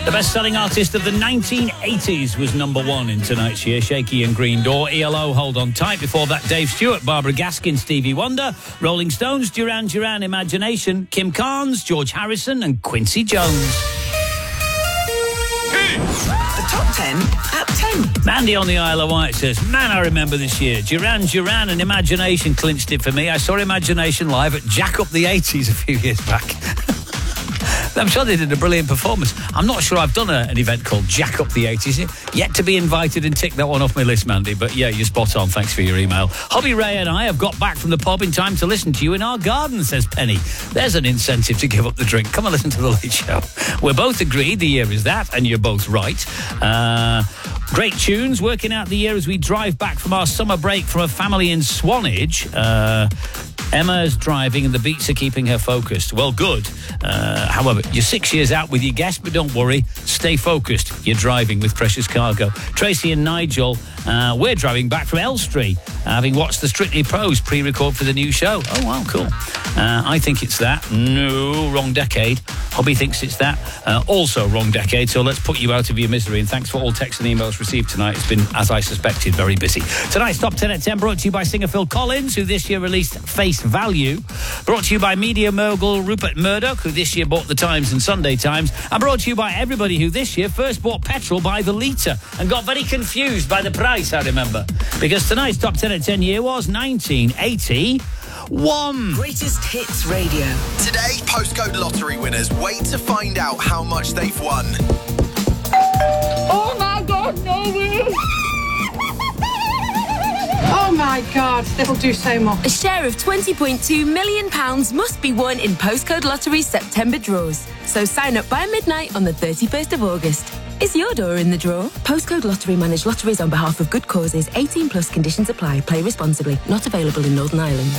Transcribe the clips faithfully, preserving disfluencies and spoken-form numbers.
The best-selling artist of the nineteen eighties was number one in tonight's year, Shaky and Green Door. E L O, Hold On Tight. Before that, Dave Stewart, Barbara Gaskin, Stevie Wonder, Rolling Stones, Duran Duran, Imagination, Kim Carnes, George Harrison and Quincy Jones. The top ten at ten. Mandy on the Isle of Wight says, man, I remember this year. Duran Duran and Imagination clinched it for me. I saw Imagination live at Jack Up the eighties a few years back. I'm sure they did a brilliant performance. I'm not sure I've done a, an event called Jack Up the eighties. Yet to be invited and tick that one off my list, Mandy. But yeah, you're spot on. Thanks for your email. Hobby Ray and I have got back from the pub in time to listen to you in our garden, says Penny. There's an incentive to give up the drink. Come and listen to the Late Show. We're both agreed the year is that, and you're both right. Uh, great tunes. Working out the year as we drive back from our summer break from a family in Swanage. Uh... Emma's driving and the beats are keeping her focused. Well, good. Uh, however, you're six years out with your guest, but don't worry. Stay focused. You're driving with Precious Cargo. Tracy and Nigel, uh, we're driving back from Elstree, uh, having watched the Strictly Pros pre-record for the new show. Oh, wow, cool. Uh, I think it's that. No, wrong decade. Hobby thinks it's that. Uh, also wrong decade, so let's put you out of your misery. And thanks for all texts and emails received tonight. It's been, as I suspected, very busy. Tonight's Top ten at ten brought to you by singer Phil Collins, who this year released Face Value. Brought to you by media mogul Rupert Murdoch, who this year bought the Times and Sunday Times. And brought to you by everybody who this year first bought petrol by the litre and got very confused by the price, I remember. Because tonight's Top ten at ten year was nineteen eighty-one. Greatest Hits Radio. Today, postcode lottery winners wait to find out how much they've won. Oh my God, no way! Oh my God, that'll do so much. A share of twenty point two million pounds must be won in Postcode Lottery's September draws. So sign up by midnight on the thirty-first of August. Is your door in the draw? Postcode Lottery manage lotteries on behalf of good causes. eighteen plus conditions apply. Play responsibly. Not available in Northern Ireland.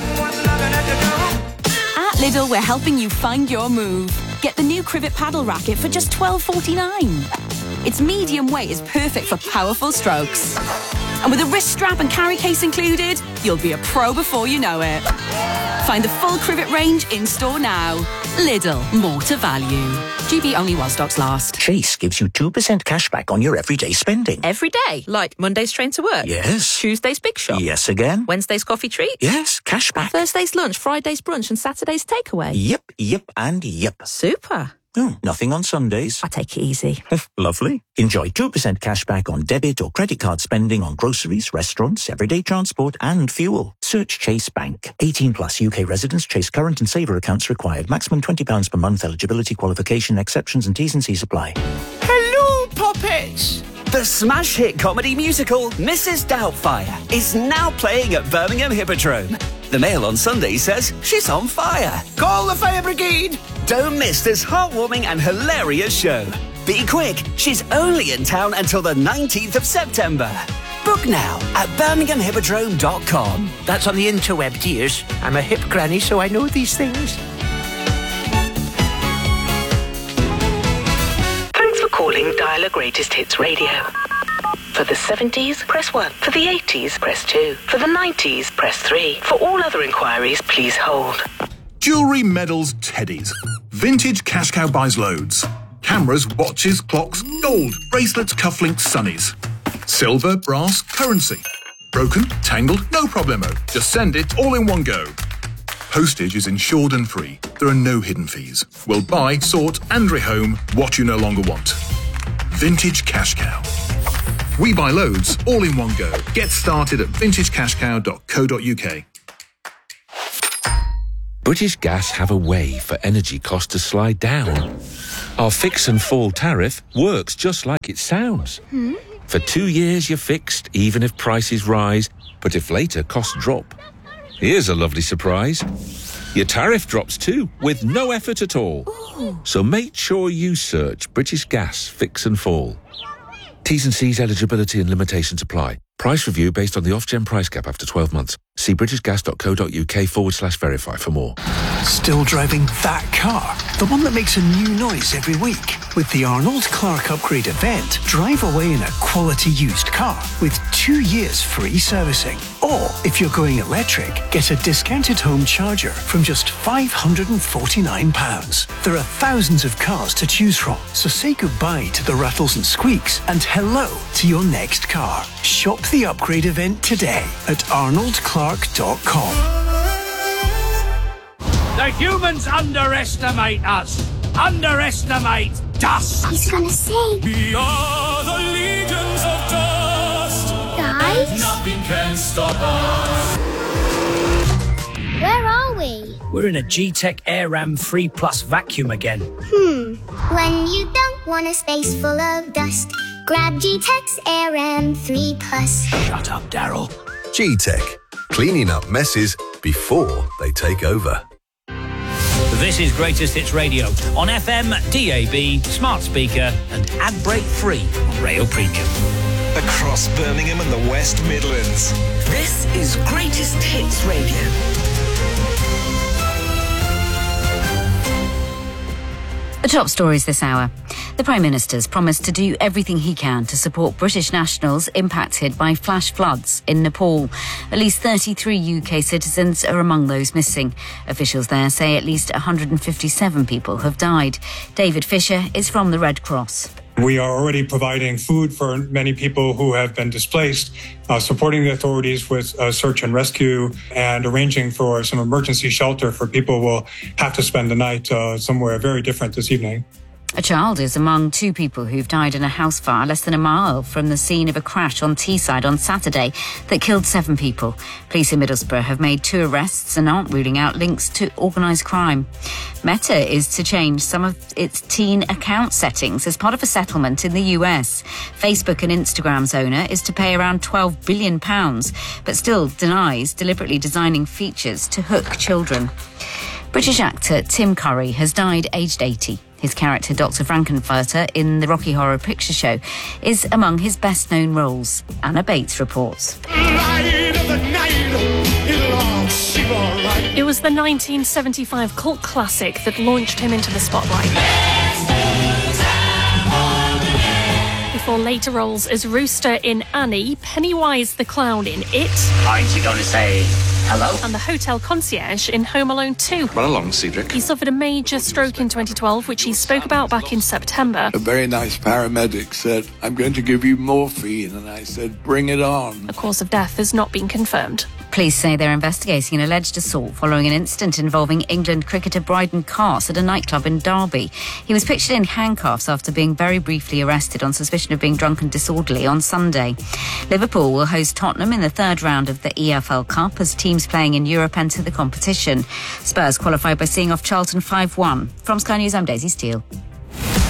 At Lidl, we're helping you find your move. Get the new Crivet paddle racket for just twelve forty-nine. Its medium weight is perfect for powerful strokes. And with a wrist strap and carry case included, you'll be a pro before you know it. Find the full Crivet range in store now. Lidl, more to value. G B only while stocks last. Chase gives you two percent cash back on your everyday spending. Every day? Like Monday's train to work? Yes. Tuesday's big shop? Yes again. Wednesday's coffee treat? Yes, cash back. Thursday's lunch, Friday's brunch and Saturday's takeaway? Yep, yep and yep. Super. Oh, nothing on Sundays. I take it easy. Lovely. Enjoy two percent cash back on debit or credit card spending on groceries, restaurants, everyday transport and fuel. Search Chase Bank. eighteen plus U K residents. Chase current and saver accounts required. Maximum twenty pounds per month. Eligibility, qualification, exceptions and T's and C's apply. Hello, puppets! The smash hit comedy musical Missus Doubtfire is now playing at Birmingham Hippodrome. The Mail on Sunday says she's on fire. Call the fire brigade! Don't miss this heartwarming and hilarious show. Be quick, she's only in town until the nineteenth of September. Book now at birmingham hippodrome dot com. That's on the interweb, dears. I'm a hip granny, so I know these things. Thanks for calling Dialer Greatest Hits Radio. For the seventies, press one. For the eighties, press two. For the nineties, press three. For all other inquiries, please hold. Jewellery, medals, teddies. Vintage Cash Cow buys loads. Cameras, watches, clocks, gold, bracelets, cufflinks, sunnies. Silver, brass, currency. Broken, tangled, no problemo. Just send it all in one go. Postage is insured and free. There are no hidden fees. We'll buy, sort and rehome what you no longer want. Vintage Cash Cow. We buy loads, all in one go. Get started at vintage cash cow dot co dot uk. British Gas have a way for energy costs to slide down. Our fix and fall tariff works just like it sounds. Hmm? For two years you're fixed, even if prices rise, but if later costs drop. Here's a lovely surprise. Your tariff drops too, with no effort at all. Ooh. So make sure you search British Gas Fix and Fall. T's and C's, eligibility and limitations apply. Price review based on the off-gen price cap after twelve months. See britishgas.co.uk forward slash verify for more. Still driving that car? The one that makes a new noise every week? With the Arnold Clark Upgrade event, drive away in a quality used car with two years free servicing. Or, if you're going electric, get a discounted home charger from just five hundred forty-nine pounds. There are thousands of cars to choose from, so say goodbye to the rattles and squeaks and hello to your next car. Shop the upgrade event today at arnold clark dot com. The humans underestimate us. Underestimate dust. He's gonna sing. We are the legions of dust. Guys? Nothing can stop us. Where are we? We're in a G-Tech AirRam three plus vacuum again. Hmm. When you don't want a space full of dust, grab G-Tech's AirRam three plus. Shut up, Daryl. G-Tech. Cleaning up messes before they take over. This is Greatest Hits Radio on F M, D A B, smart speaker and ad break free on Rail Premium. Across Birmingham and the West Midlands. This is Greatest Hits Radio. The top stories this hour. The Prime Minister's promised to do everything he can to support British nationals impacted by flash floods in Nepal. At least thirty-three U K citizens are among those missing. Officials there say at least one hundred fifty-seven people have died. David Fisher is from the Red Cross. We are already providing food for many people who have been displaced, uh, supporting the authorities with uh, search and rescue, and arranging for some emergency shelter for people who will have to spend the night uh, somewhere very different this evening. A child is among two people who've died in a house fire less than a mile from the scene of a crash on Teesside on Saturday that killed seven people. Police in Middlesbrough have made two arrests and aren't ruling out links to organised crime. Meta is to change some of its teen account settings as part of a settlement in the U S. Facebook and Instagram's owner is to pay around twelve billion pounds, but still denies deliberately designing features to hook children. British actor Tim Curry has died aged eighty. His character, Doctor Frankenfurter, in the Rocky Horror Picture Show, is among his best-known roles. Anna Bates reports. It was the nineteen seventy-five cult classic that launched him into the spotlight. Before later roles as Rooster in Annie, Pennywise the Clown in It. Aren't you going to say hello? And the hotel concierge in Home Alone two. Run along, Cedric. He suffered a major stroke in twenty twelve, which he spoke about back in September. A very nice paramedic said, I'm going to give you morphine, and I said, bring it on. The cause of death has not been confirmed. Police say they're investigating an alleged assault following an incident involving England cricketer Bryden Carse at a nightclub in Derby. He was pictured in handcuffs after being very briefly arrested on suspicion of being drunk and disorderly on Sunday. Liverpool will host Tottenham in the third round of the E F L Cup as teams playing in Europe enter the competition. Spurs qualified by seeing off Charlton five one. From Sky News, I'm Daisy Steele.